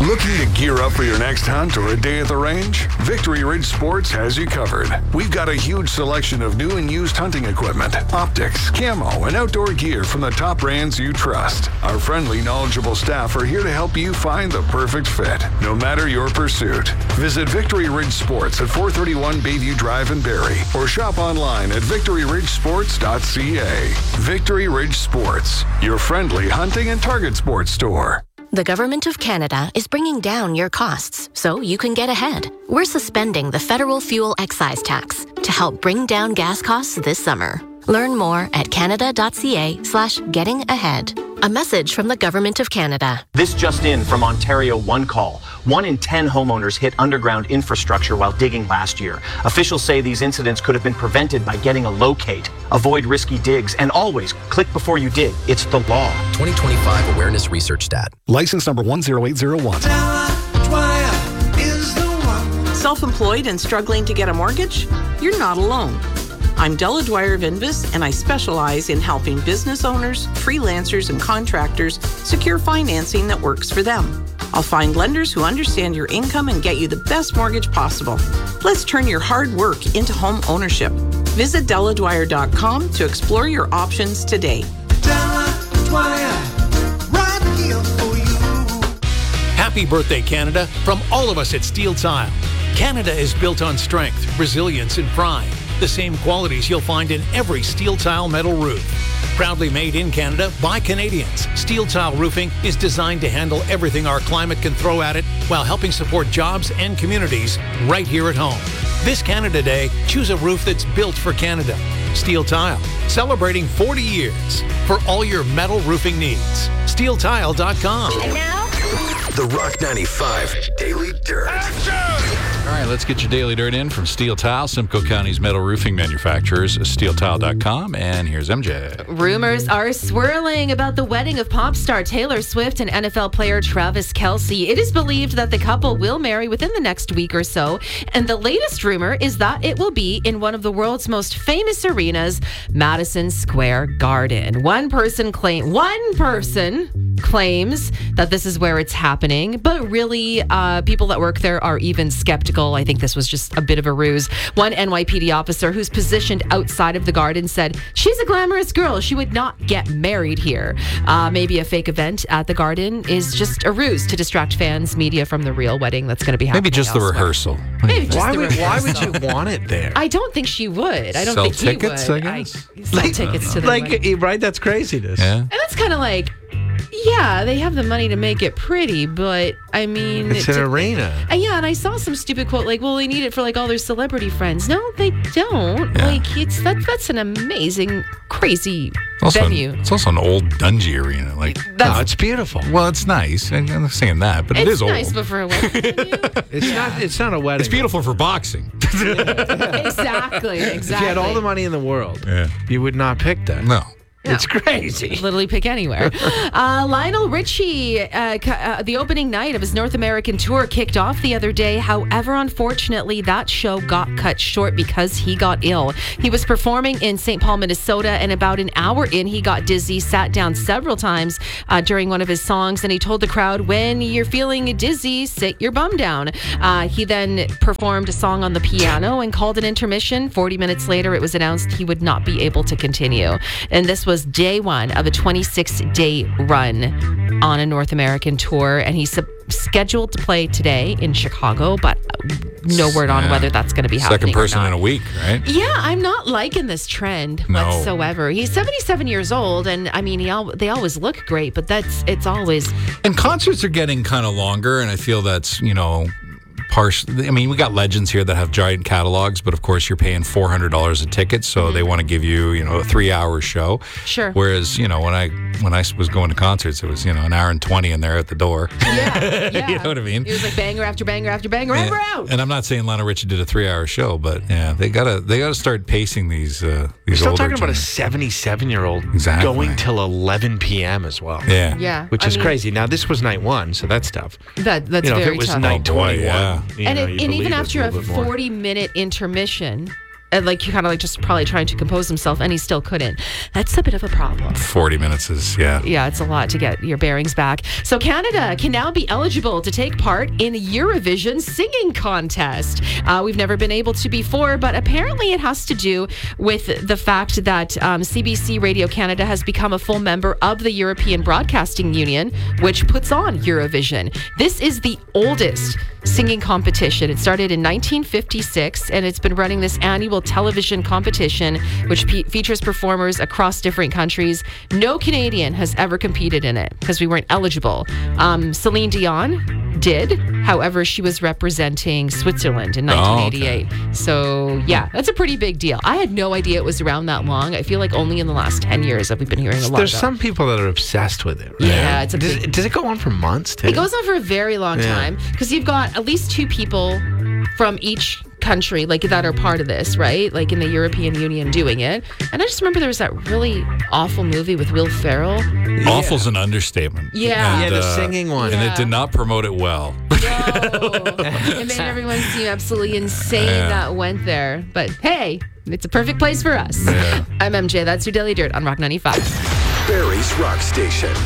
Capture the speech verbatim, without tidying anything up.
Looking to gear up for your next hunt or a day at the range? Victory Ridge Sports has you covered. We've got a huge selection of new and used hunting equipment, optics, camo, and outdoor gear from the top brands you trust. Our friendly, knowledgeable staff are here to help you find the perfect fit, no matter your pursuit. Visit Victory Ridge Sports at four thirty-one Bayview Drive in Barrie, or shop online at victory ridge sports dot c a. Victory Ridge Sports, your friendly hunting and target sports store. The Government of Canada is bringing down your costs so you can get ahead. We're suspending the federal fuel excise tax to help bring down gas costs this summer. Learn more at canada.ca slash getting ahead. A message from the Government of Canada. This just in from Ontario One Call. One in ten homeowners hit underground infrastructure while digging last year. Officials say these incidents could have been prevented by getting a locate. Avoid risky digs and always click before you dig. It's the law. twenty twenty-five Awareness Research Stat. License number one zero eight zero one. Self-employed and struggling to get a mortgage? You're not alone. I'm Della Dwyer of Invis, and I specialize in helping business owners, freelancers, and contractors secure financing that works for them. I'll find lenders who understand your income and get you the best mortgage possible. Let's turn your hard work into home ownership. Visit della dwyer dot com to explore your options today. Della Dwyer, right here for you. Happy birthday, Canada, from all of us at Steel Tile. Canada is built on strength, resilience, and pride. The same qualities you'll find in every Steel Tile metal roof. Proudly made in Canada by Canadians, Steel Tile Roofing is designed to handle everything our climate can throw at it while helping support jobs and communities right here at home. This Canada Day, choose a roof that's built for Canada. Steel Tile, celebrating forty years for all your metal roofing needs. steel tile dot com. And now, The Rock ninety-five Daily Dirt. All right, let's get your Daily Dirt in from Steel Tile, Simcoe County's metal roofing manufacturers, steel tile dot com, and here's M J. Rumors are swirling about the wedding of pop star Taylor Swift and N F L player Travis Kelce. It is believed that the couple will marry within the next week or so, and the latest rumor is that it will be in one of the world's most famous arenas, Madison Square Garden. One person claim, one person claims that this is where it's happening, but really, uh, people that work there are even skeptical. I think this was just a bit of a ruse. One N Y P D officer who's positioned outside of the garden said, she's a glamorous girl. She would not get married here. Uh, maybe a fake event at the garden is just a ruse to distract fans, media from the real wedding that's going to be happening. Maybe just elsewhere. the rehearsal. Maybe just why, the would, rehearsal. why would you want it there? I don't think she would. I don't Sell think he tickets, would. I guess? I, sell like, tickets to the like, wedding. right? That's craziness. Yeah. And that's kind of like, yeah, they have the money to make it pretty, but I mean, It's an to- arena. Uh, yeah, and I saw some stupid quote like, "Well, they need it for like all their celebrity friends." No, they don't. Yeah. Like, it's that that's an amazing, crazy Also, venue. it's also an old dungy arena. Like, That's- No, it's beautiful. well, it's nice. I'm not saying that, but it It's is nice, old. but for a wedding venue, It's not. It's not a wedding. It's beautiful for boxing. exactly, If exactly. you had all the money in the world, Yeah. you would not pick that. No. It's crazy. Literally pick anywhere. uh, Lionel Richie, uh, c- uh, the opening night of his North American tour kicked off the other day. However, unfortunately, that show got cut short because he got ill. He was performing in Saint Paul, Minnesota, and about an hour in, he got dizzy, sat down several times uh, during one of his songs, and he told the crowd, when you're feeling dizzy, sit your bum down. Uh, he then performed a song on the piano and called an intermission. forty minutes later, it was announced he would not be able to continue. And this was was day one of a twenty-six day run on a North American tour, and he's sub- scheduled to play today in Chicago, but no word on Yeah. whether that's going to be happening. Second person or not. in a week, right? Yeah, I'm not liking this trend No. whatsoever. He's seventy-seven years old, and I mean, he al- they always look great, but that's it's always And concerts are getting kind of longer, and I feel that's, you know, partially. I mean, we got legends here that have giant catalogs, but of course, you're paying four hundred dollars a ticket, so Mm-hmm. they want to give you, you know, a three-hour show. Sure. Whereas, you know, when I when I was going to concerts, it was, you know, an hour and twenty, and they're at the door. yeah, yeah. You know what I mean? It was like banger after banger after banger, and we're out. And I'm not saying Lionel Richie did a three-hour show, but yeah, they gotta they gotta start pacing these uh, We're these still older talking about a generations. seventy-seven-year-old Exactly. going till eleven p.m. as well. Yeah. Yeah, Which I is mean, crazy. Now, this was night one, so that's tough. That that's you know, very if it was tough. night Oh, boy, twenty-one, yeah. you and know, it, you and even believe it after a a little bit more. forty minute intermission, and like kind of like just probably trying to compose himself, and he still couldn't. That's a bit of a problem. forty minutes is, yeah. Yeah, it's a lot to get your bearings back. So Canada can now be eligible to take part in a Eurovision singing contest. Uh, we've never been able to before, but apparently it has to do with the fact that um, C B C Radio Canada has become a full member of the European Broadcasting Union, which puts on Eurovision. This is the oldest singing competition. It started in nineteen fifty-six, and it's been running this annual television competition, which pe- features performers across different countries. No Canadian has ever competed in it because we weren't eligible. Um, Celine Dion did. However, she was representing Switzerland in nineteen eighty-eight. Oh, okay. So, yeah, that's a pretty big deal. I had no idea it was around that long. I feel like only in the last ten years have we been hearing a lot There's about some people that are obsessed with it, right? Yeah, it's a does, big- does it go on for months, too? It goes on for a very long Yeah. time because you've got at least two people from each country like that are part of this, right? Like in the European Union doing it. And I just remember there was that really awful movie with Will Ferrell. Awful's an understatement. Yeah. Yeah, the uh, singing one. And Yeah. it did not promote it well. No. It made everyone seem absolutely insane Yeah. that went there. But hey, it's a perfect place for us. Yeah. I'm M J. That's your Daily Dirt on Rock ninety-five. Barry's Rock Station.